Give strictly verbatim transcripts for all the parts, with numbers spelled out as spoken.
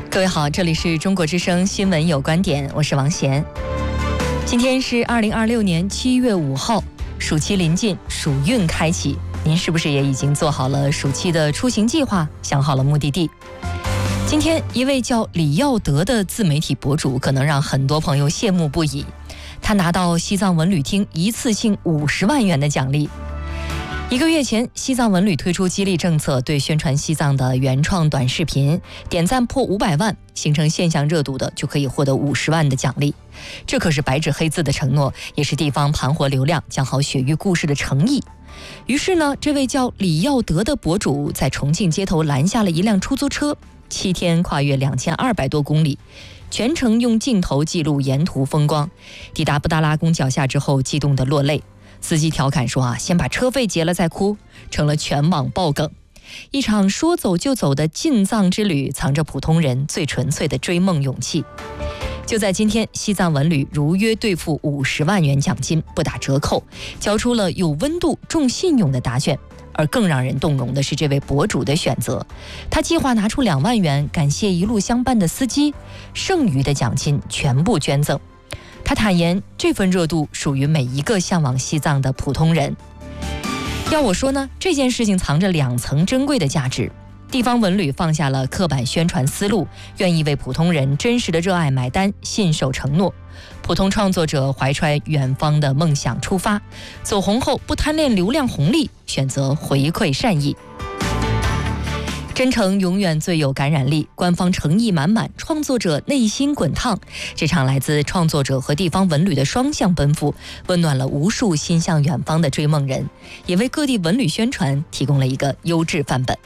各位好，这里是中国之声新闻有观点，我是王贤。今天是二零二六年七月五号，暑期临近，暑运开启，您是不是也已经做好了暑期的出行计划，想好了目的地？今天一位叫李耀德的自媒体博主可能让很多朋友羡慕不已，他拿到西藏文旅厅一次性五十万元的奖励。一个月前，西藏文旅推出激励政策，对宣传西藏的原创短视频点赞破五百万，形成现象热度的就可以获得五十万的奖励。这可是白纸黑字的承诺，也是地方盘活流量、讲好雪域故事的诚意。于是呢，这位叫李耀德的博主在重庆街头拦下了一辆出租车，七天跨越两千二百多公里，全程用镜头记录沿途风光。抵达布达拉宫脚下之后，激动得落泪。司机调侃说啊，先把车费结了再哭，成了全网爆梗。一场说走就走的进藏之旅，藏着普通人最纯粹的追梦勇气。就在今天，西藏文旅如约兑付五十万元奖金，不打折扣，交出了有温度、重信用的答卷。而更让人动容的是这位博主的选择，他计划拿出两万元感谢一路相伴的司机，剩余的奖金全部捐赠。他坦言，这份热度属于每一个向往西藏的普通人。要我说呢，这件事情藏着两层珍贵的价值。地方文旅放下了刻板宣传思路，愿意为普通人真实的热爱买单，信守承诺。普通创作者怀揣远方的梦想出发，走红后不贪恋流量红利，选择回馈善意。真诚永远最有感染力，官方诚意满满，创作者内心滚烫。这场来自创作者和地方文旅的双向奔赴，温暖了无数心向远方的追梦人，也为各地文旅宣传提供了一个优质范本。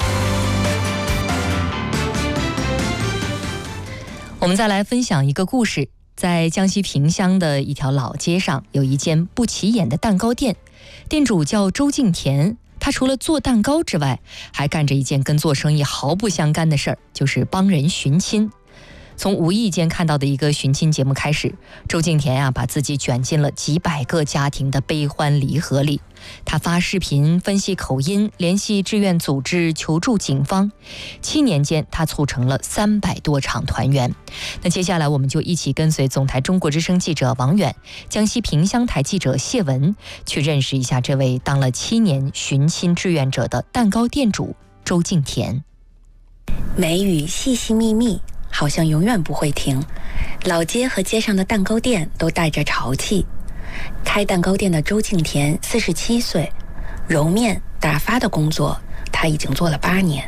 我们再来分享一个故事，在江西萍乡的一条老街上，有一间不起眼的蛋糕店，店主叫周敬田。他除了做蛋糕之外，还干着一件跟做生意毫不相干的事儿，就是帮人寻亲。从无意间看到的一个寻亲节目开始，周敬田啊，把自己卷进了几百个家庭的悲欢离合里。他发视频分析口音，联系志愿组织，求助警方。七年间，他促成了三百多场团圆。那接下来，我们就一起跟随总台中国之声记者王远、江西萍乡台记者谢文，去认识一下这位当了七年寻亲志愿者的蛋糕店主周敬田。 梅雨细细密密，好像永远不会停。老街和街上的蛋糕店都带着潮气。开蛋糕店的周敬田四十七岁，揉面打发的工作他已经做了八年。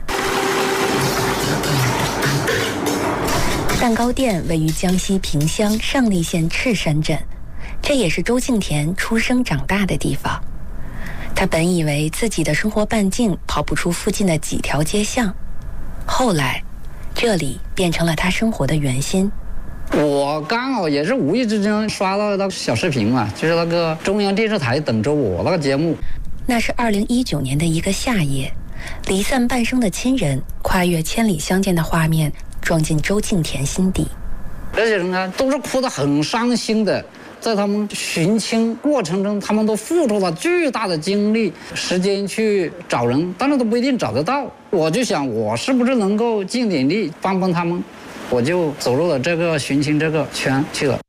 蛋糕店位于江西萍乡上栗县赤山镇，这也是周敬田出生长大的地方。他本以为自己的生活半径跑不出附近的几条街巷，后来这里变成了他生活的圆心。 我刚好也是无意之间刷到那个小视频嘛，就是那个中央电视台等着我那个节目。 那是二零一九年的一个夏夜，离散半生的亲人跨越千里相见的画面撞进周敬田心底。 这些人啊，都是哭得很伤心的，在他们寻亲过程中，他们都付出了巨大的精力、时间去找人，但是都不一定找得到。我就想，我是不是能够尽点力帮帮他们？我就走入了这个寻亲这个圈去了。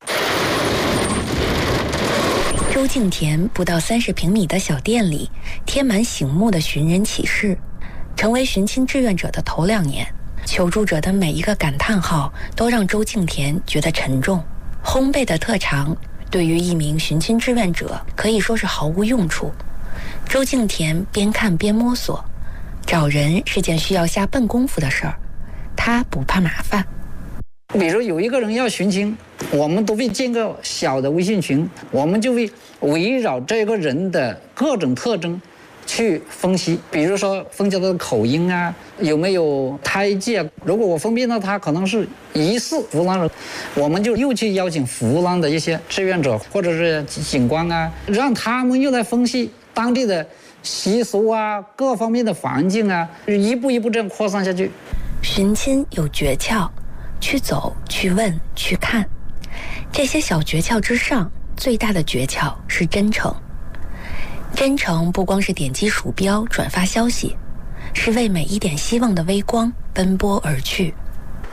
周敬田不到三十平米的小店里，贴满醒目的寻人启事。成为寻亲志愿者的头两年，求助者的每一个感叹号都让周敬田觉得沉重。烘焙的特长对于一名寻亲志愿者可以说是毫无用处。周敬田边看边摸索，找人是件需要下笨功夫的事儿，他不怕麻烦。 比如有一个人要寻亲，我们都会建个小的微信群，我们就会围绕这个人的各种特征去分析，比如说分析他的口音啊，有没有胎记啊。如果我分辨到他可能是疑似湖南人，我们就又去邀请湖南的一些志愿者或者是警官啊，让他们又来分析当地的习俗啊，各方面的环境啊，一步一步这样扩散下去。 寻亲有诀窍，去走，去问，去看。这些小诀窍之上，最大的诀窍是真诚。真诚不光是点击鼠标转发消息，是为每一点希望的微光奔波而去。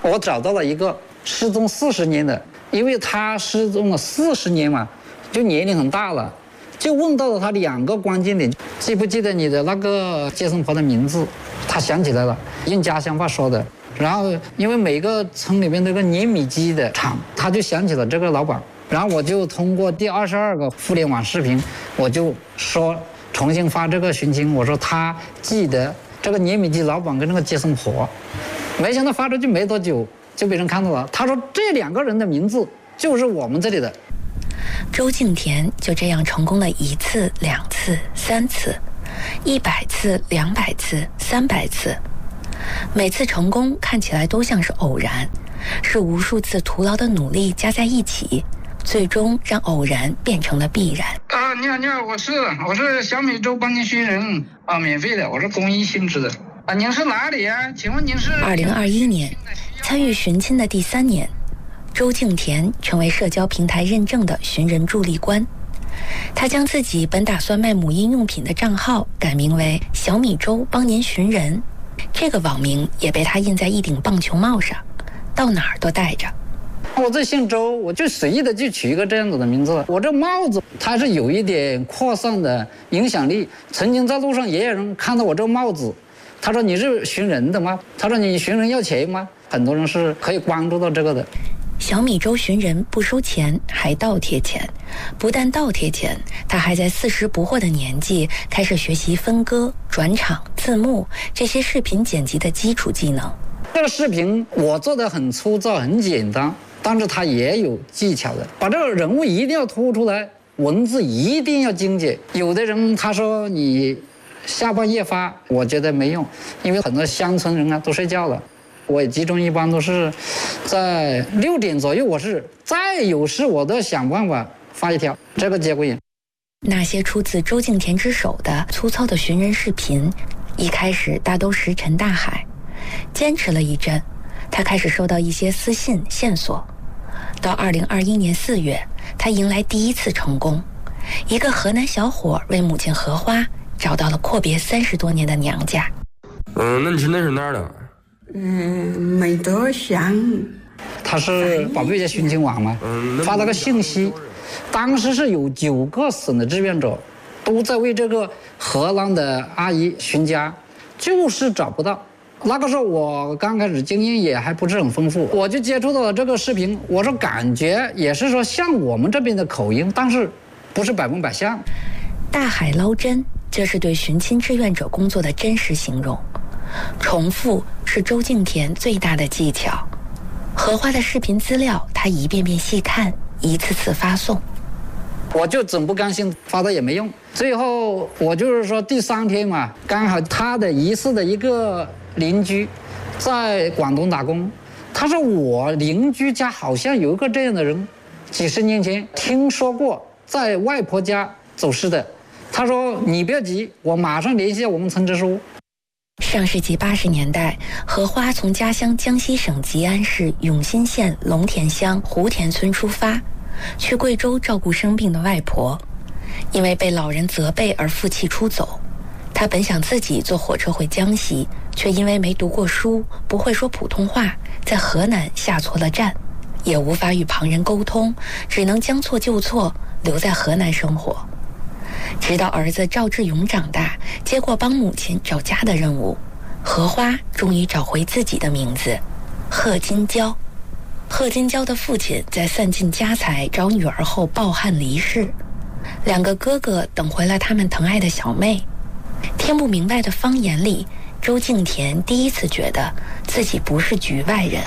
我找到了一个失踪四十年的，因为他失踪了四十年嘛，就年龄很大了，就问到了他两个关键点：记不记得你的那个接生婆的名字？他想起来了，用家乡话说的。然后因为每个村里面都有个碾米机的厂，他就想起了这个老板。然后我就通过第二十二个互联网视频，我就说重新发这个寻亲，我说他记得这个碾米机老板跟那个接生婆。没想到发出去没多久就被人看到了，他说这两个人的名字就是我们这里的。 周敬田就这样成功了一次、两次、三次，一百次、两百次、三百次，每次成功看起来都像是偶然，是无数次徒劳的努力加在一起，最终让偶然变成了必然。 啊，你好，你好，我是我是小米粥帮您寻人啊，免费的，我是公益性质的啊。您是哪里啊？请问您是？ 二零二一年，参与寻亲的第三年，周敬田成为社交平台认证的寻人助力官。他将自己本打算卖母婴用品的账号改名为小米粥帮您寻人，这个网名也被他印在一顶棒球帽上，到哪儿都带着。 我这姓周，我就随意的就取一个这样子的名字。我这帽子它是有一点扩散的影响力，曾经在路上也有人看到我这帽子，他说你是寻人的吗？他说你寻人要钱吗？很多人是可以关注到这个的。 小米粥寻人不收钱，还倒贴钱。不但倒贴钱，他还在四十不惑的年纪开始学习分割、转场、字幕这些视频剪辑的基础技能。 这个视频我做的很粗糙、很简单，但是它也有技巧的，把这个人物一定要突出来，文字一定要精简。有的人他说你下半夜发，我觉得没用，因为很多乡村人啊都睡觉了。我也集中一般都是在六点左右，我是再有事我都想办法发一条，这个节骨眼。 那些出自周敬田之手的粗糙的寻人视频，一开始大都石沉大海，坚持了一阵，他开始收到一些私信线索。到二零二一年四月，他迎来第一次成功，一个河南小伙为母亲荷花找到了阔别三十多年的娘家。 嗯，那你是那是哪儿的？ 嗯，没多想。 他是宝贝家寻亲网嘛，发了个信息，当时是有九个省的志愿者都在为这个荷兰的阿姨寻家，就是找不到。那个时候我刚开始经验也还不是很丰富，我就接触到了这个视频，我说感觉也是说像我们这边的口音，但是不是百分百像。 大海捞针，这是对寻亲志愿者工作的真实形容。重复是周敬田最大的技巧。荷花的视频资料，他一遍遍细看，一次次发送。 我就总不甘心，发的也没用。最后我就是说第三天嘛，刚好他的疑似的一个邻居在广东打工，他说我邻居家好像有一个这样的人，几十年前听说过在外婆家走失的。他说你不要急，我马上联系我们村支书。 上世纪八十年代，荷花从家乡江西省吉安市永新县龙田乡湖田村出发，去贵州照顾生病的外婆。因为被老人责备而负气出走，他本想自己坐火车回江西，却因为没读过书，不会说普通话，在河南下错了站，也无法与旁人沟通，只能将错就错，留在河南生活。直到儿子赵志勇长大，接过帮母亲找家的任务，荷花终于找回自己的名字贺金娇。贺金娇的父亲在散尽家财找女儿后抱憾离世，两个哥哥等回了他们疼爱的小妹。听不明白的方言里，周敬田第一次觉得自己不是局外人。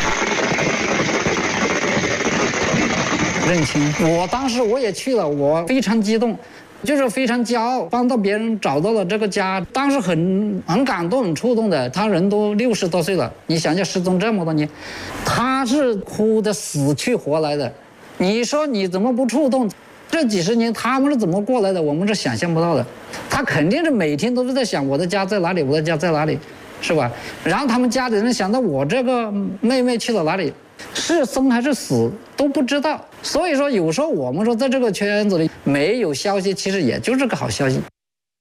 认亲，我当时我也去了，我非常激动，就是非常骄傲，帮到别人找到了这个家，当时很很感动，很触动的。他人都六十多岁了，你想想失踪这么多年，他是哭得死去活来的。你说你怎么不触动？这几十年他们是怎么过来的？我们是想象不到的。他肯定是每天都是在想我的家在哪里，我的家在哪里，是吧？然后他们家里人想到我这个妹妹去了哪里，是生还是死都不知道。所以说有时候我们说在这个圈子里没有消息，其实也就是个好消息。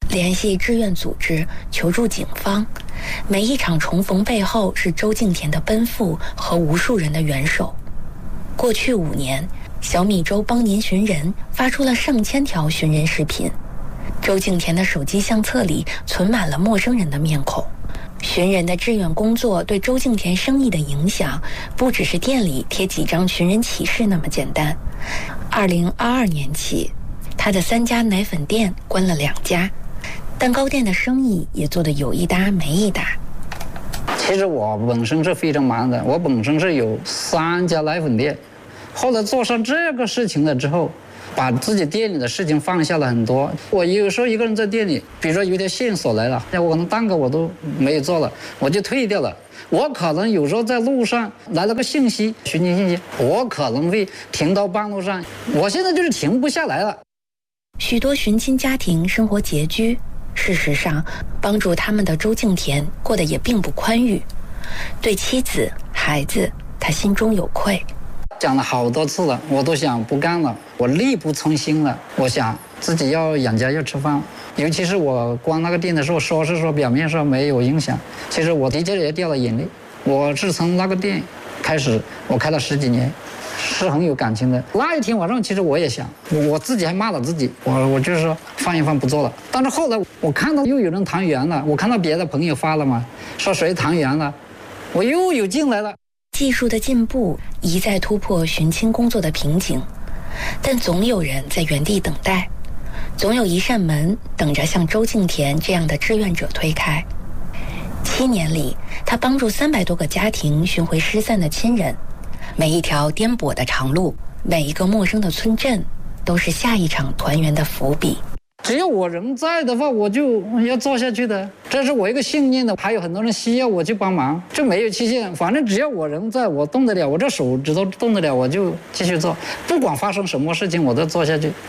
联系志愿组织，求助警方。每一场重逢背后是周敬田的奔赴和无数人的援手。过去五年，小米粥帮您寻人发出了上千条寻人视频。周敬田的手机相册里存满了陌生人的面孔。寻人的志愿工作对周敬田生意的影响，不只是店里贴几张寻人启事那么简单。二零二二年起，他的三家奶粉店关了两家，蛋糕店的生意也做得有一搭没一搭。 其实我本身是非常忙的，我本身是有三家奶粉店，后来做上这个事情了之后，把自己店里的事情放下了很多。我有时候一个人在店里，比如说有点线索来了，我可能蛋糕我都没有做了，我就退掉了。我可能有时候在路上来了个信息，寻亲信息，我可能会停到半路上，我现在就是停不下来了。 许多寻亲家庭生活拮据，事实上帮助他们的周敬田过得也并不宽裕，对妻子孩子他心中有愧。 讲了好多次了，我都想不干了，我力不从心了，我想自己要养家要吃饭。尤其是我关那个店的时候，说是说表面上没有影响，其实我的确也掉了眼泪。我是从那个店开始，我开了十几年，是很有感情的。那一天晚上，其实我也想，我自己还骂了自己，我我就是说放一放不做了。但是后来我看到又有人谈圆了，我看到别的朋友发了嘛，说谁谈圆了，我又有劲来了。 技术的进步一再突破寻亲工作的瓶颈，但总有人在原地等待，总有一扇门等着像周敬田这样的志愿者推开。七年里，他帮助三百多个家庭寻回失散的亲人。每一条颠簸的长路，每一个陌生的村镇，都是下一场团圆的伏笔。 只要我人在的话，我就要做下去的，这是我一个信念的。还有很多人需要我去帮忙，这没有期限，反正只要我人在，我动得了，我这手指头动得了，我就继续做，不管发生什么事情，我都做下去。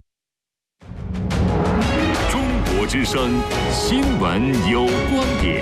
中国之声新闻有观点，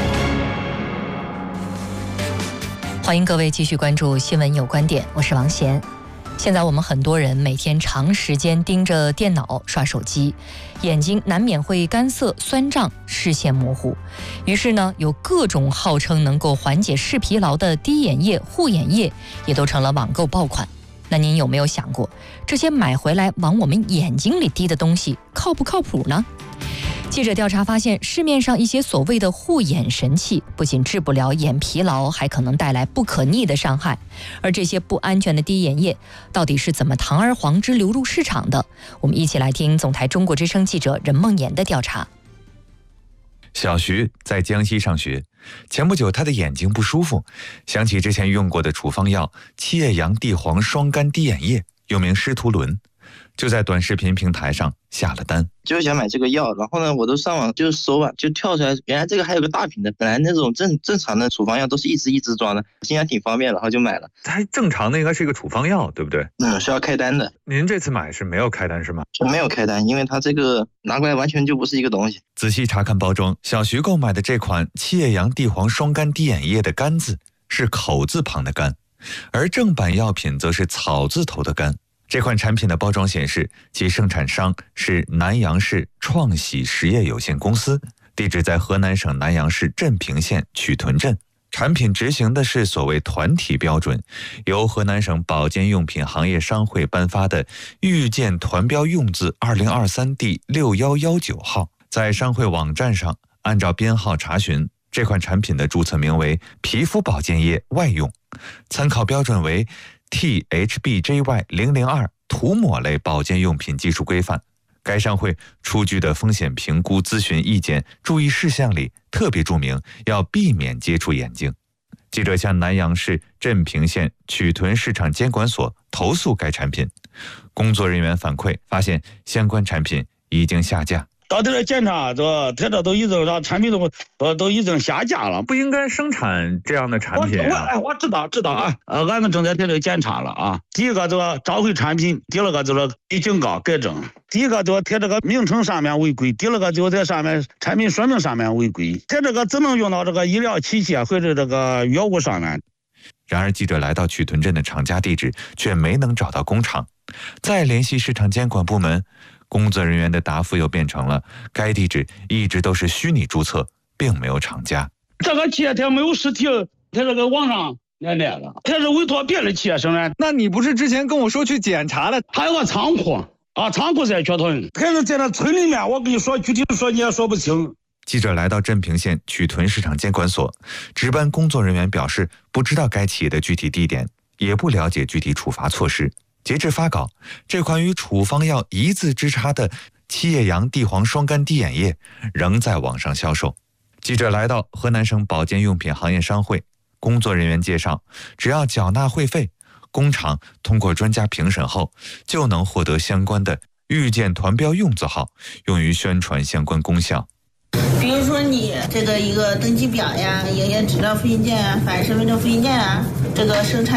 欢迎各位继续关注新闻有观点，我是王贤。现在我们很多人每天长时间盯着电脑刷手机，眼睛难免会干涩、酸胀、视线模糊。于是呢，有各种号称能够缓解视疲劳的滴眼液、护眼液，也都成了网购爆款。那您有没有想过，这些买回来往我们眼睛里滴的东西靠不靠谱呢？记者调查发现，市面上一些所谓的护眼神器，不仅治不了眼疲劳，还可能带来不可逆的伤害。而这些不安全的滴眼液，到底是怎么堂而皇之流入市场的？我们一起来听总台中国之声记者任梦妍的调查。 小徐在江西上学，前不久他的眼睛不舒服，想起之前用过的处方药七叶杨地黄双苷滴眼液，又名施图伦，就在短视频平台上下了单。 就是想买这个药，然后呢，我都上网就搜啊，就跳出来，原来这个还有个大瓶的，本来那种正正常的处方药都是一支一支装的，心想挺方便，然后就买了。 它正常的应该是一个处方药，对不对？ 嗯，是要开单的。 您这次买是没有开单是吗？ 没有开单，因为它这个拿过来完全就不是一个东西。 仔细查看包装，小徐购买的这款七叶杨地黄双苷滴眼液的苷字是口字旁的苷，而正版药品则是草字头的苷。这款产品的包装显示，其生产商是南阳市创喜实业有限公司，地址在河南省南阳市镇平县曲屯镇。产品执行的是所谓团体标准，由河南省保健用品行业商会颁发的预见团标用字二零二三第六一一九号。在商会网站上按照编号查询，这款产品的注册名为皮肤保健液外用，参考标准为T H B J Y 零零二涂抹类保健用品技术规范。该商会出具的风险评估咨询意见注意事项里特别注明要避免接触眼睛。记者向南阳市镇平县曲屯市场监管所投诉该产品，工作人员反馈发现相关产品已经下架。 到这检查，这他这都已经让产品都呃都已经下架了， 不应该生产这样的产品啊！我我我知道知道啊，呃，俺们正在在这检查了啊。第一个就是召回产品，第二个就是给警告改正。第一个就贴这个名称上面违规，第二个就在上面产品说明上面违规，贴这个只能用到这个医疗器械或者这个药物上面。 然而记者来到曲屯镇的厂家地址，却没能找到工厂。再联系市场监管部门，工作人员的答复又变成了该地址一直都是虚拟注册，并没有厂家。 这个企业它没有实体，它这个网上连来了，它是委托别的企业生产。 那你不是之前跟我说去检查了？ 还有个仓库啊，仓库在曲屯，可能在那村里面，我跟你说具体说你也说不清。 记者来到镇平县曲屯市场监管所，值班工作人员表示不知道该企业的具体地点，也不了解具体处罚措施。截至发稿，这款与处方药一字之差的七叶杨地黄双苷滴眼液仍在网上销售。记者来到河南省保健用品行业商会，工作人员介绍，只要缴纳会费，工厂通过专家评审后，就能获得相关的预见团标用字号，用于宣传相关功效。 比如说你这个一个登记表呀、营业执照复印件啊、反身份证复印件啊，这个生产